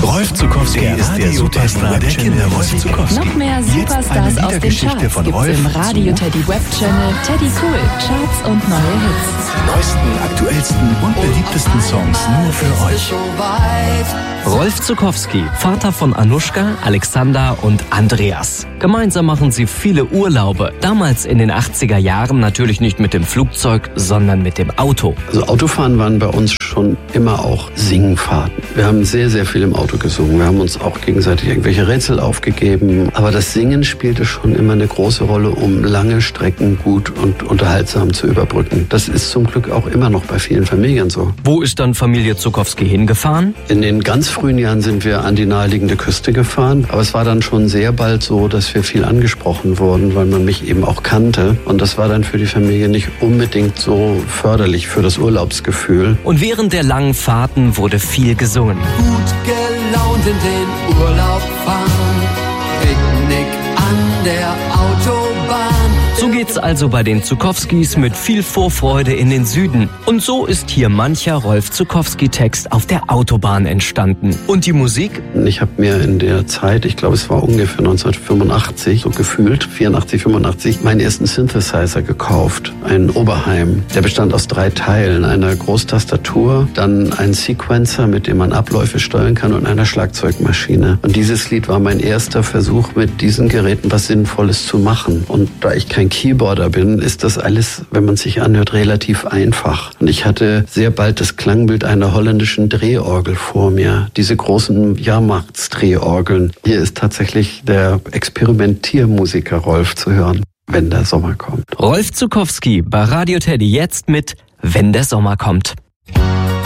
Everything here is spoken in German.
Rolf Zuckowski ist der Superstar der Kinder. Rolf Zuckowski. Noch mehr Superstars aus den Charts von gibt's Rolf im Radio Teddy Web-Channel Teddy Cool. Charts und neue Hits. Die neuesten, aktuellsten und beliebtesten Songs nur für euch. Rolf Zuckowski, Vater von Anushka, Alexander und Andreas. Gemeinsam machen sie viele Urlaube. Damals in den 80er Jahren natürlich nicht mit dem Flugzeug, sondern mit dem Auto. Also Autofahren waren bei uns schon immer auch Singfahrten. Wir haben sehr, sehr viel im Auto gesungen. Wir haben uns auch gegenseitig irgendwelche Rätsel aufgegeben. Aber das Singen spielte schon immer eine große Rolle, um lange Strecken gut und unterhaltsam zu überbrücken. Das ist zum Glück auch immer noch bei vielen Familien so. Wo ist dann Familie Zuckowski hingefahren? In den ganz frühen Jahren sind wir an die naheliegende Küste gefahren. Aber es war dann schon sehr bald so, dass wir viel angesprochen wurden, weil man mich eben auch kannte. Und das war dann für die Familie nicht unbedingt so förderlich für das Urlaubsgefühl. Und während der langen Fahrten wurde viel gesungen. Gut gelaunt in den Urlaub fahren, Picknick an der Autobahn. So geht's also bei den Zuckowskis mit viel Vorfreude in den Süden. Und so ist hier mancher Rolf Zuckowski-Text auf der Autobahn entstanden. Und die Musik? Ich habe mir in der Zeit, ich glaube es war ungefähr 1985, so gefühlt, 84, 85, meinen ersten Synthesizer gekauft. Einen Oberheim. Der bestand aus 3 Teilen. Einer Großtastatur, dann ein Sequencer, mit dem man Abläufe steuern kann und einer Schlagzeugmaschine. Und dieses Lied war mein erster Versuch, mit diesen Geräten was Sinnvolles zu machen. Und da ich kein Keyboarder bin, ist das alles, wenn man sich anhört, relativ einfach. Und ich hatte sehr bald das Klangbild einer holländischen Drehorgel vor mir. Diese großen Jahrmarktsdrehorgeln. Hier ist tatsächlich der Experimentiermusiker Rolf zu hören, wenn der Sommer kommt. Rolf Zuckowski bei Radio Teddy jetzt mit Wenn der Sommer kommt.